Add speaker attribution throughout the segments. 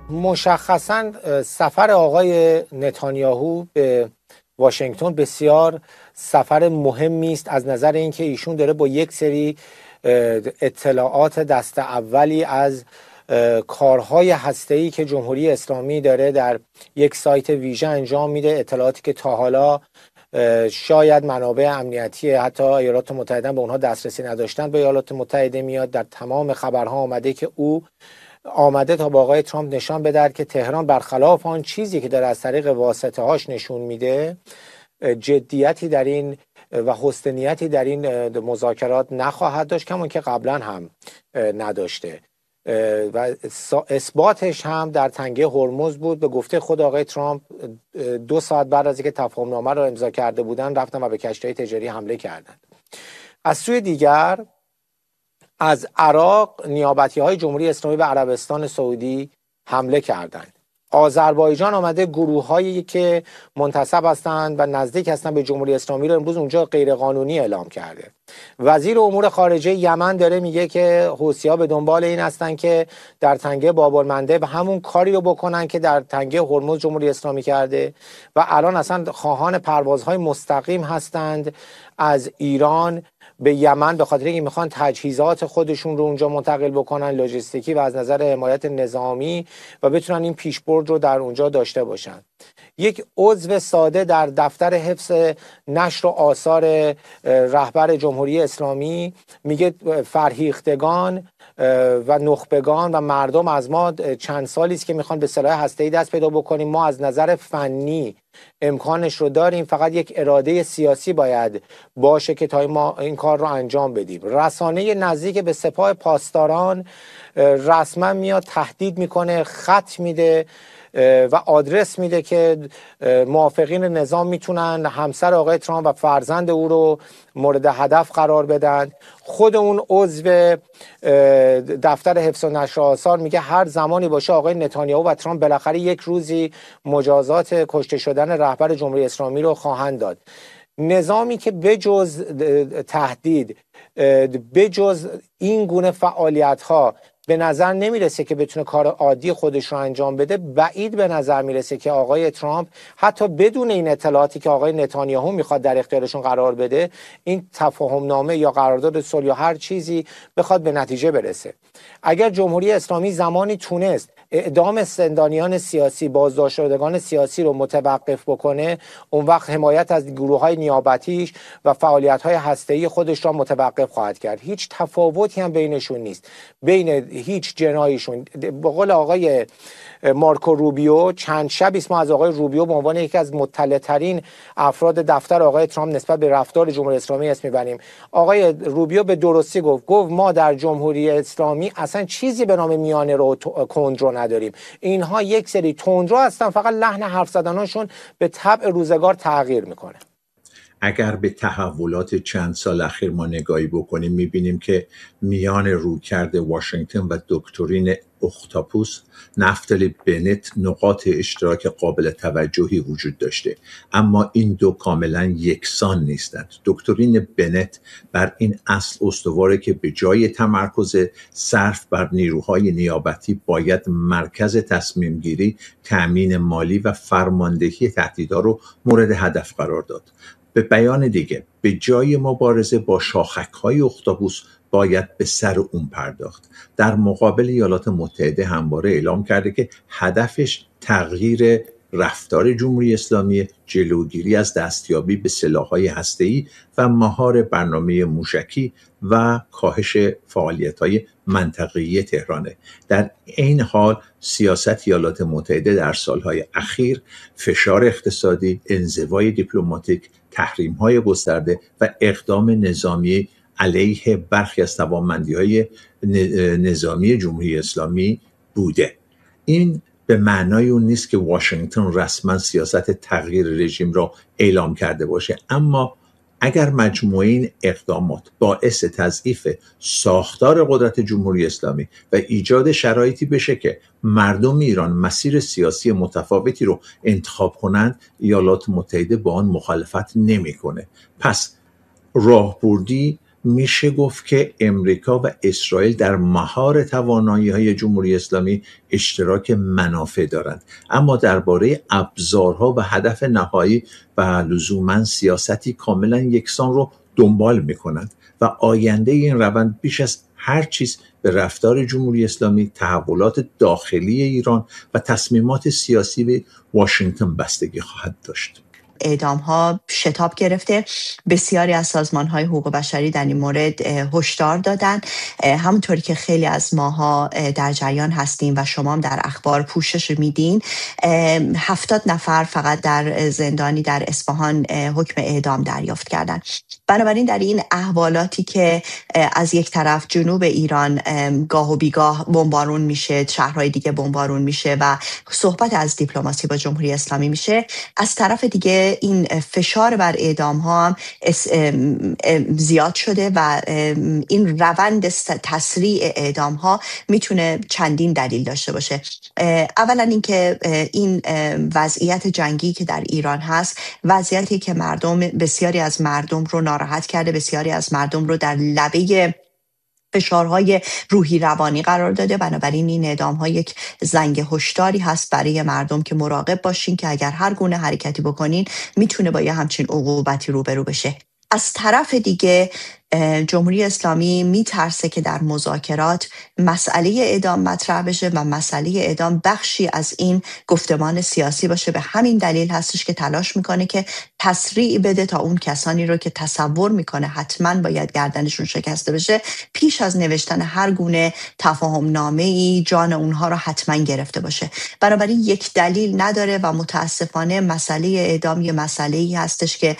Speaker 1: مشخصاً سفر آقای نتانیاهو به واشنگتن بسیار سفر مهمی است از نظر اینکه ایشون داره با یک سری اطلاعات دست اولی از کارهای هسته‌ای که جمهوری اسلامی داره در یک سایت ویژه انجام میده، اطلاعاتی که تا حالا شاید منابع امنیتی حتی ایالات متحده به اونها دسترسی نداشتن به ایالات متحده میاد. در تمام خبرها آمده که او آمده تا با آقای ترامپ نشان بده که تهران برخلاف آن چیزی که داره از طریق واسطه هاش نشون میده جدیتی در این و حسن نیتی در این مذاکرات نخواهد داشت، کمون که قبلا هم نداشته و اثباتش هم در تنگه هرمز بود. به گفته خود آقای ترامپ 2 ساعت بعد از اینکه تفاهم نامه را امضا کرده بودن رفتن و به کشتی‌های تجاری حمله کردند. از سوی دیگر از عراق نیابتی‌های جمهوری اسلامی به عربستان سعودی حمله کردند. آذربایجان آمده گروه‌هایی که منتسب هستند و نزدیک هستند به جمهوری اسلامی رو امروز اونجا غیرقانونی اعلام کرده. وزیر امور خارجه یمن داره میگه که حوثی‌ها به دنبال این هستن که در تنگه باب‌المندب همون کاری رو بکنن که در تنگه هرمز جمهوری اسلامی کرده و الان اصلا خواهان پروازهای مستقیم هستند از ایران به یمن به خاطر اینکه میخوان تجهیزات خودشون رو اونجا منتقل بکنن، لوجستیکی و از نظر حمایت نظامی، و بتونن این پیشبرد رو در اونجا داشته باشن. یک عضو ساده در دفتر حفظ نشر و آثار رهبر جمهوری اسلامی میگه فرهیختگان و نخبگان و مردم از ما چند سالی است که میخوان به سلاح هسته‌ای دست پیدا بکنیم. ما از نظر فنی امکانش رو داریم، فقط یک اراده سیاسی باید باشه که تا ما این کار رو انجام بدیم. رسانه نزدیک به سپاه پاسداران رسما میاد تهدید میکنه، خط میده و آدرس میده که موافقین نظام میتونن همسر آقای ترامپ و فرزند او رو مورد هدف قرار بدن. خود اون عضو دفتر حفظ و نشر آثار میگه هر زمانی باشه آقای نتانیاهو و ترامپ بالاخره یک روزی مجازات کشته شدن رهبر جمهوری اسلامی رو خواهند داد. نظامی که بجز تهدید، بجز این گونه فعالیت ها به نظر نمیرسه که بتونه کار عادی خودش رو انجام بده، بعید به نظر میرسه که آقای ترامپ حتی بدون این اطلاعاتی که آقای نتانیاهو میخواد در اختیارشون قرار بده این تفاهم نامه یا قرارداد صلح یا هر چیزی بخواد به نتیجه برسه. اگر جمهوری اسلامی زمانی تونست اعدام زندانیان سیاسی، بازداشت شدگان سیاسی رو متوقف بکنه، اون وقت حمایت از گروه‌های نیابتیش و فعالیت‌های هسته‌ای خودش را متوقف خواهد کرد. هیچ تفاوتی هم بینشون نیست، بین هیچ جنایشون. به قول آقای مارکو روبیو، چند شبی است ما از آقای روبیو به عنوان یکی از مطلع‌ترین افراد دفتر آقای ترامپ نسبت به رفتار جمهوری اسلامی اسم می‌بریم. آقای روبیو به درستی گفت ما در جمهوری اسلامی اصلا چیزی به نام میانه رو کندرو نداریم. اینها یک سری تندرو هستن، فقط لحن حرف زدنشون به طبع روزگار تغییر میکنه.
Speaker 2: اگر به تحولات چند سال اخیر ما نگاهی بکنیم میبینیم که میان رویکرد واشنگتن و دکترین اختاپوس نفتالی بنت نقاط اشتراک قابل توجهی وجود داشته، اما این دو کاملا یکسان نیستند. دکترین بنت بر این اصل استواره که به جای تمرکز صرف بر نیروهای نیابتی باید مرکز تصمیم گیری، تأمین مالی و فرماندهی تهدیدها رو مورد هدف قرار داد. به بیان دیگه، به جای مبارزه با شاخک‌های اختاپوس باید به سر اون پرداخت. در مقابل ایالات متحده همواره اعلام کرده که هدفش تغییر رفتار جمهوری اسلامی، جلوگیری از دستیابی به سلاح‌های هسته‌ای و مهار برنامه موشکی و کاهش فعالیت‌های منطقه‌ای تهرانه. در این حال سیاست ایالات متحده در سالهای اخیر فشار اقتصادی، انزوای دیپلماتیک، تحریم‌های گسترده و اقدام نظامی علیه برخی از توانمندی‌های نظامی جمهوری اسلامی بوده. این به معنای اون نیست که واشنگتن رسما سیاست تغییر رژیم را اعلام کرده باشه، اما اگر مجموعه این اقدامات باعث تضعیف ساختار قدرت جمهوری اسلامی و ایجاد شرایطی بشه که مردم ایران مسیر سیاسی متفاوتی رو انتخاب کنند، ایالات متحده با آن مخالفت نمیکنه. پس راهبردی میشه گفت که امریکا و اسرائیل در مهار توانایی‌های جمهوری اسلامی اشتراک منافع دارند، اما درباره ابزارها و هدف نهایی و لزوما سیاستی کاملا یکسان رو دنبال میکنند و آینده این روند بیش از هر چیز به رفتار جمهوری اسلامی، تحولات داخلی ایران و تصمیمات سیاسی به واشنگتن بستگی خواهد داشت.
Speaker 3: اعدام ها شتاب گرفته. بسیاری از سازمان های حقوق بشری در این مورد هشدار دادن. همونطوری که خیلی از ماها در جریان هستیم و شما هم در اخبار پوشش میدین، 70 نفر فقط در زندانی در اصفهان حکم اعدام دریافت کردن. بنابراین در این احوالاتی که از یک طرف جنوب ایران گاه و بیگاه بمبارون میشه، شهرهای دیگه بمبارون میشه و صحبت از دیپلماسی با جمهوری اسلامی میشه، از طرف دیگه این فشار بر اعدام ها هم زیاد شده و این روند تسریع اعدام ها میتونه چندین دلیل داشته باشه. اولا اینکه این وضعیت جنگی که در ایران هست، وضعیتی که بسیاری از مردم رو ناراحت کرده، بسیاری از مردم رو در لبه فشارهای روحی روانی قرار داده. بنابراین این اعدام ها یک زنگ هشداری هست برای مردم که مراقب باشین که اگر هر گونه حرکتی بکنین میتونه با یه همچین عقوبتی روبرو بشه. از طرف دیگه جمهوری اسلامی میترسه که در مذاکرات مسئله اعدام مطرح بشه و مسئله اعدام بخشی از این گفتمان سیاسی باشه. به همین دلیل هستش که تلاش میکنه که تسریع بده تا اون کسانی رو که تصور میکنه حتما باید گردنشون شکسته بشه، پیش از نوشتن هر گونه تفاهم نامه‌ای جان اونها رو حتما گرفته باشه. بنابراین یک دلیل نداره و متاسفانه مسئله اعدام یه مسئله‌ای هستش که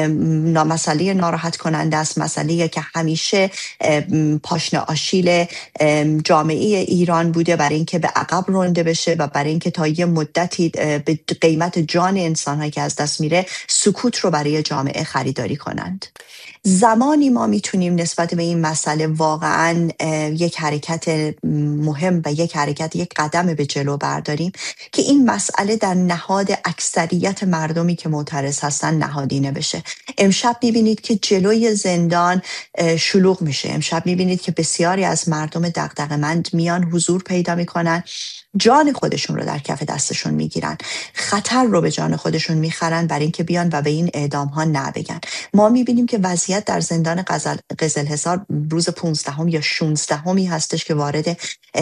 Speaker 3: مسئله ناراحت کننده است، مسئله که همیشه پاشنه آشیل جامعه ایران بوده برای اینکه به عقب رانده بشه و برای اینکه تا یه مدتی به قیمت جان انسان‌هایی که از دست میره سکوت رو برای جامعه خریداری کنند. زمانی ما میتونیم نسبت به این مسئله واقعا یک حرکت مهم و یک قدم به جلو برداریم که این مسئله در نهاد اکثریت مردمی که معترض هستن نهادینه بشه. امشب میبینید که جلوی زندان شلوغ میشه. امشب میبینید که بسیاری از مردم دغدغه‌مند میان حضور پیدا میکنن، جان خودشون رو در کف دستشون میگیرن، خطر رو به جان خودشون میخرن برای اینکه بیان و به این اعدام ها نبگن. ما میبینیم که وضعیت در زندان قزلحصار روز 15 یا 16 هستش که وارد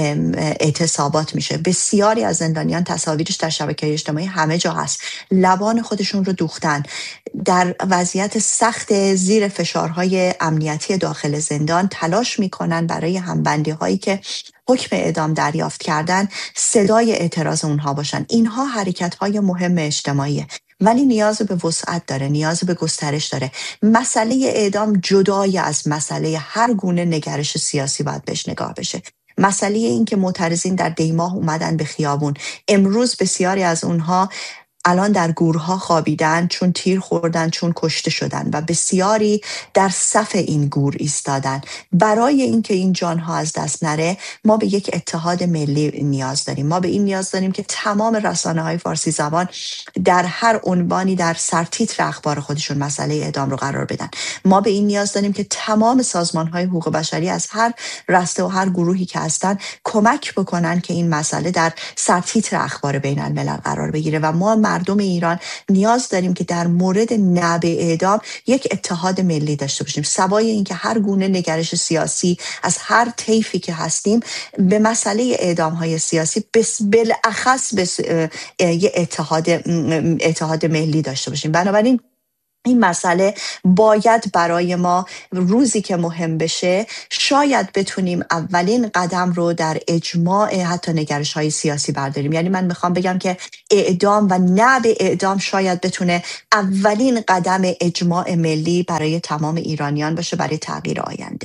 Speaker 3: اعتصابات میشه. بسیاری از زندانیان تصاویرش در شبکه‌های اجتماعی همه جا هست، لبان خودشون رو دوختن، در وضعیت سخت زیر فشارهای امنیتی داخل زندان تلاش میکنن برای همبندی هایی که حکم اعدام دریافت کردن صدای اعتراض اونها باشن. اینها حرکت های مهم اجتماعیه، ولی نیاز به وسعت داره، نیاز به گسترش داره. مسئله اعدام جدای از مسئله هر گونه نگرش سیاسی باید بهش نگاه بشه. مسئله این که معترضین در دیماه اومدن به خیابون، امروز بسیاری از اونها الان در گورها خوابیدن، چون تیر خوردن، چون کشته شدن و بسیاری در صف این گور ایستادن. برای اینکه این جانها از دست نره ما به یک اتحاد ملی نیاز داریم. ما به این نیاز داریم که تمام رسانه‌های فارسی زبان در هر عنوانی در سرتیتر اخبار خودشون مسئله اعدام رو قرار بدن. ما به این نیاز داریم که تمام سازمان‌های حقوق بشری از هر رسته و هر گروهی که هستن کمک بکنن که این مسئله در سرتیتر اخبار بین الملل قرار بگیره و ما مردم ایران نیاز داریم که در مورد نبع اعدام یک اتحاد ملی داشته باشیم، سوای اینکه هر گونه نگرش سیاسی از هر طیفی که هستیم به مسئله اعدام های سیاسی بالاخص یک اتحاد ملی داشته باشیم. بنابراین این مسئله باید برای ما روزی که مهم بشه شاید بتونیم اولین قدم رو در اجماع حتی نگرش های سیاسی برداریم. یعنی من میخوام بگم که اعدام و نبع اعدام شاید بتونه اولین قدم اجماع ملی برای تمام ایرانیان باشه برای تغییر آینده.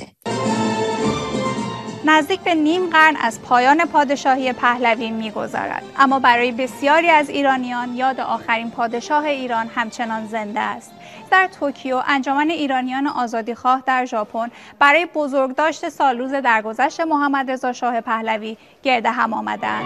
Speaker 4: نزدیک به نیم قرن از پایان پادشاهی پهلوی می‌گذرد، اما برای بسیاری از ایرانیان یاد آخرین پادشاه ایران همچنان زنده است. در توکیو انجمن ایرانیان آزادیخواه در ژاپن برای بزرگداشت سالروز درگذشت محمدرضا شاه پهلوی گرد هم آمدند.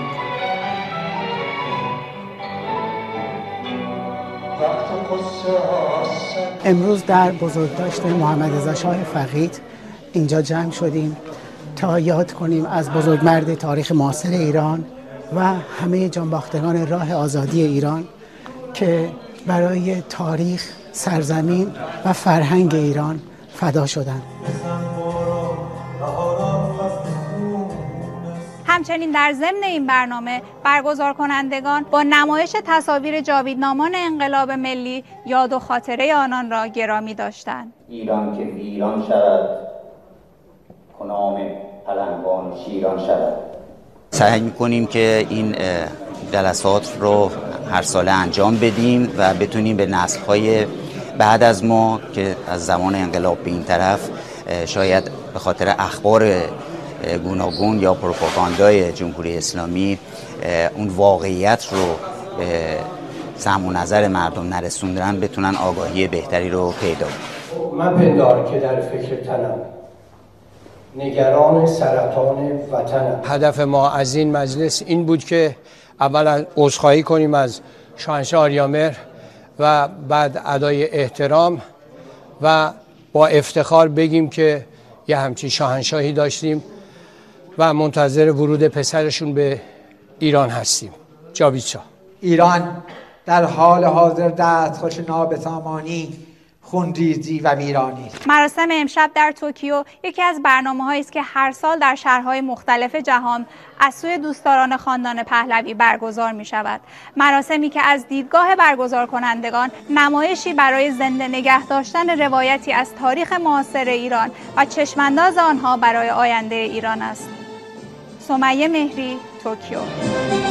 Speaker 5: امروز در بزرگداشت محمدرضا شاه فقید اینجا جمع شدیم تا یاد کنیم از بزرگمرد تاریخ معاصر ایران و همه جانباختگان راه آزادی ایران که برای تاریخ، سرزمین و فرهنگ ایران فدا شدند.
Speaker 4: همچنین در ضمن این برنامه برگزار کنندگان با نمایش تصاویر جاویدنامان انقلاب ملی یاد و خاطره آنان را گرامی داشتند.
Speaker 6: ایران که ویران شود، کنام پلنگان شیران شود.
Speaker 7: سعی می‌کنیم که این جلسات رو هر ساله انجام بدیم و بتونیم به نسل‌های بعد از ما که از زمان انقلاب به این طرف شاید به خاطر اخبار گوناگون یا پروپاگاندای جمهوری اسلامی اون واقعیت رو به سمع و نظر مردم نرسوندن بتونن آگاهی بهتری رو پیدا کنن.
Speaker 8: من پندار که در فکر تنم، نگران سرطان وطنم.
Speaker 9: هدف ما از این مجلس این بود که اولا عذرخواهی کنیم از شاهنشاه آریامهر و بعد ادای احترام و با افتخار بگیم که یه همچین شاهنشاهی داشتیم و منتظر ورود پسرشون به ایران هستیم. جاوید شاه.
Speaker 10: ایران در حال حاضر دستخوش نابسامانی، خونریزی و ویرانی است.
Speaker 4: مراسم امشب در توکیو یکی از برنامه‌هایی است که هر سال در شهرهای مختلف جهان از سوی دوستداران خاندان پهلوی برگزار می‌شود. مراسمی که از دیدگاه برگزار کنندگان نمایشی برای زنده نگه داشتن روایتی از تاریخ معاصر ایران و چشمانداز آنها برای آینده ایران است. سمیه مهری، توکیو.